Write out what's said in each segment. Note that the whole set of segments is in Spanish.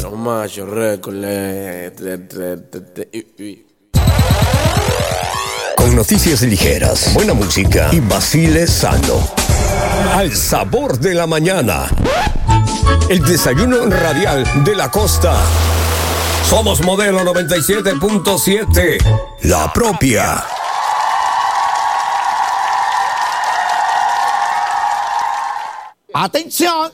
Macho récord. Con noticias ligeras, buena música y vacile sano. Al sabor de la mañana. El desayuno radial de la costa. Somos modelo 97.7. La propia. ¡Atención!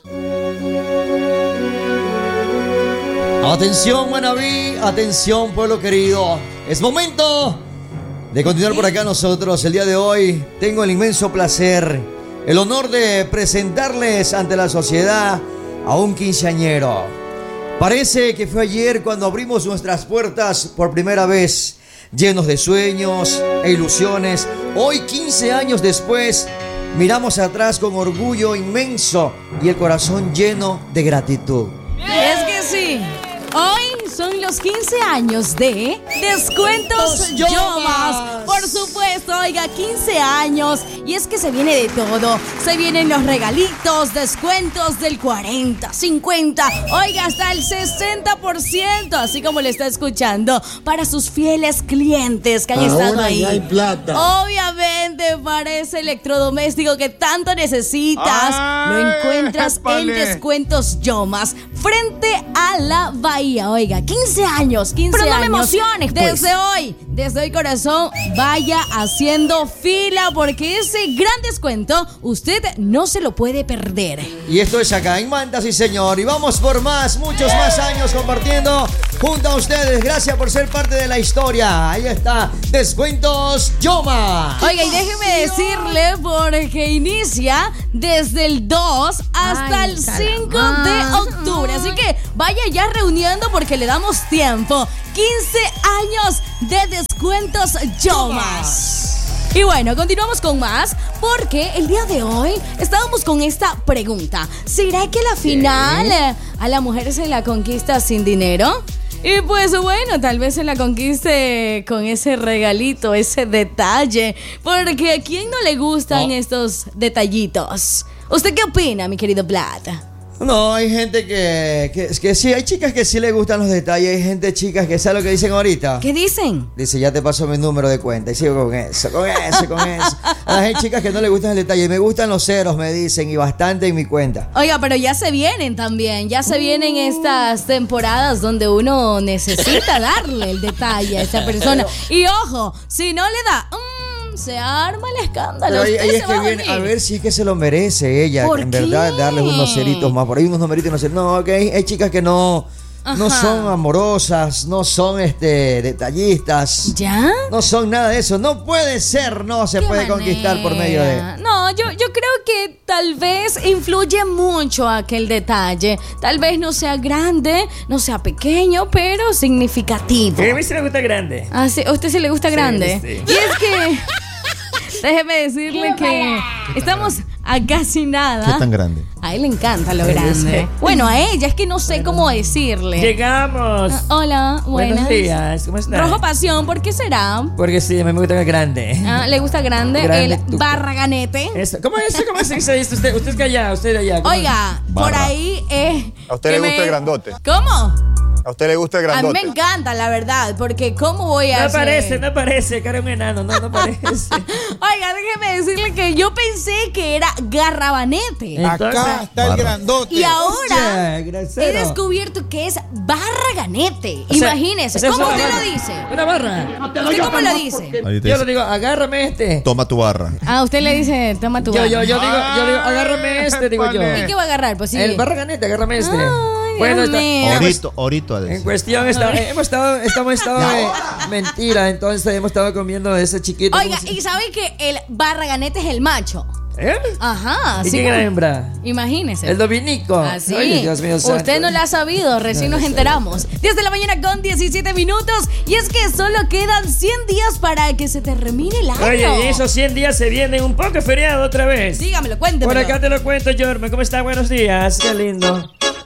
Atención, Manaví, atención, pueblo querido. Es momento de continuar por acá nosotros. El día de hoy tengo el inmenso placer, el honor de presentarles ante la sociedad a un quinceañero. Parece que fue ayer cuando abrimos nuestras puertas por primera vez, llenos de sueños e ilusiones. Hoy, 15 años después, miramos atrás con orgullo inmenso y el corazón lleno de gratitud. Y es que sí, hoy son los 15 años de Descuentos Yomas. Por supuesto, oiga, 15 años. Y es que se viene de todo. Se vienen los regalitos, descuentos del 40, 50, oiga, hasta el 60%, así como le está escuchando, para sus fieles clientes que han estado ahí. Hay plata. Obviamente, para ese electrodoméstico que tanto necesitas, lo encuentras en Descuentos Yomas, frente a la Bahía. Oiga, 15 años, 15 Pero no años. me emociones, pues. Desde hoy, corazón, vaya haciendo fila porque ese gran descuento usted no se lo puede perder. Y esto es acá en Manta, sí señor. Y vamos por más, muchos más años compartiendo junto a ustedes. Gracias por ser parte de la historia. Ahí está, Descuentos Yoma. Oiga, y déjeme decirle porque inicia desde el 2 hasta el 5 de octubre. Así que vaya ya reuniendo porque le damos tiempo. 15 años de Descuentos Yomas. Y bueno, continuamos con más porque el día de hoy estábamos con esta pregunta. ¿Será que la final a la mujer se la conquista sin dinero? Y pues bueno, tal vez se la conquiste con ese regalito, ese detalle. Porque ¿a quién no le gustan estos detallitos? ¿Usted qué opina, mi querido Vlad? No, hay gente que sí, hay chicas que sí les gustan los detalles, hay gente, chicas, que sabe lo que dicen ahorita. ¿Qué dicen? Dice, ya te paso mi número de cuenta y sigo con eso. Hay chicas que no les gustan el detalle, me gustan los ceros, me dicen, y bastante en mi cuenta. Oiga, pero ya se vienen también, ya se vienen estas temporadas donde uno necesita darle el detalle a esa persona. Y ojo, si no le da... se arma el escándalo. Pero ahí es que viene a ver si es que se lo merece ella. En verdad, darles unos ceritos más. Por ahí unos numeritos, no sé. No, ok. Hay chicas que no son amorosas, no son detallistas. ¿Ya? No son nada de eso. No puede ser, no se puede conquistar por medio de... No, yo creo que tal vez influye mucho aquel detalle. Tal vez no sea grande, no sea pequeño, pero significativo. A mí sí me gusta grande. Ah, sí, ¿a usted sí le gusta grande? Sí. Y es que... déjeme decirle que estamos a casi nada. ¿Qué tan grande? A él le encanta lo grande. Bueno, a ella es que no sé cómo decirle. Llegamos. Hola, buenas. Buenos días, ¿cómo estás? Rojo Pasión, ¿por qué será? Porque sí, me gusta grande. ¿Le gusta grande? Grande El tú. barraganete. ¿Cómo se dice esto? Usted es de allá, usted de allá. ¿Cómo? Oiga, por ahí ¿A usted le gusta el grandote? ¿Cómo? ¿A usted le gusta el A mí grandote? me encanta, la verdad, porque ¿cómo voy a hacer? No parece, cara un enano, no parece. Oiga, déjeme decirle que yo pensé que era garrabanete. Acá está el grandote. Y ahora Oye, grosero. he descubierto que es barraganete. O sea, Imagínese. o sea, ¿Cómo es una usted lo barra. dice? Una barra. ¿Usted cómo lo dice? Ahí te Yo dice, le digo, agárrame este. toma tu barra. Ah, usted le dice, toma tu Yo barra. digo, agárrame este, digo yo. ¿Y qué va a agarrar? Pues sí. El barraganete, agárrame este. Ay, Bueno, Dios mío. Ahorita en cuestión hemos estado mentira, entonces hemos estado comiendo ese chiquito. Oiga, ¿cómo se- y sabe que el barraganete es el macho. ¿Eh? Ajá. ¿Y así quién era como- hembra? Imagínese. El dominico. Así. Ay, Dios mío santo. Usted no lo ha sabido, recién nos enteramos. 10 de la mañana con 17 minutos. Y es que solo quedan 100 días para que se termine el año. Oye, y esos 100 días se vienen un poco feriado otra vez. Dígamelo, cuéntemelo. Por acá te lo cuento, Jorma. ¿Cómo está? Buenos días. Qué lindo.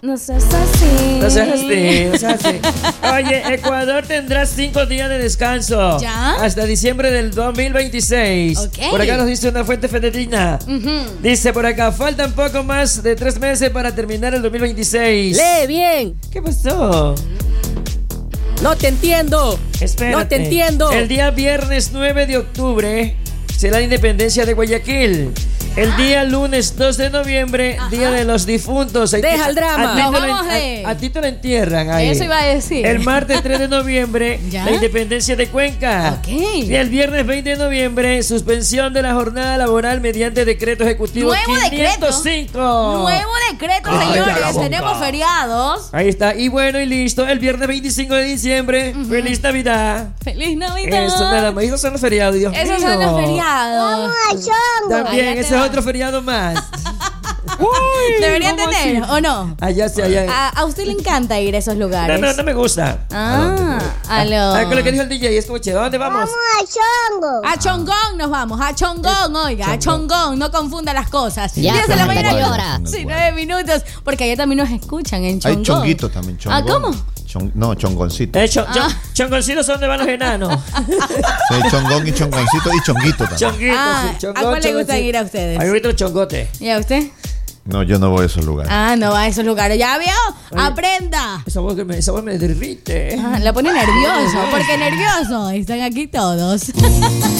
No seas así. No seas así, no seas así. Oye, Ecuador tendrá 5 días de descanso. ¿Ya? Hasta diciembre del 2026. Ok. Por acá nos dice una fuente fidedigna. Dice por acá, faltan poco más de 3 meses para terminar el 2026. Lee bien. ¿Qué pasó? No te entiendo. Espérate. No te entiendo. El día viernes 9 de octubre será la independencia de Guayaquil. El día lunes 2 de noviembre, Día de los Difuntos. Deja el drama. A ti te lo entierran ahí. Eso iba a decir. El martes 3 de noviembre, ¿Ya? la independencia de Cuenca. Ok. Y el viernes 20 de noviembre, suspensión de la jornada laboral mediante decreto ejecutivo Nuevo decreto. 505. Nuevo decreto, Ay, señores. la boca. Tenemos feriados. Ahí está. Y bueno, y listo. El viernes 25 de diciembre, feliz Navidad. ¡Feliz Navidad! Eso nada más. Esos son los feriados, Dios mío. Esos son los feriados. También, Allá te ese es va. otro feriado más. ¿Deberían ¿cómo tener así? o no? Allá sí, allá. A usted le encanta ir a esos lugares. No me gusta. Aló. Con lo que dijo el DJ, escuche, ¿a dónde vamos? A Chongón nos vamos, a Chongón, oiga, a Chongón, no confunda las cosas. Ya, 10 de la pues, mañana. ¿qué hora? Sí, 9 minutos, porque allá también nos escuchan en Chongón. Hay chonguito también, chongón. ¿Cómo? No, chongoncito. Chongoncitos son de van los enanos. Sí, hay chongón y chongoncito y chonguito también. Chonguitos, Ah, sí, chongón, ¿a cuál le gusta chongoncito. ir a ustedes? A mí me gusta el chongote. ¿Y a usted? No, yo no voy a esos lugares. No va a esos lugares. ¿Ya vio? Aprenda. Esa voz me derrite. La pone nervioso, porque nervioso están aquí todos.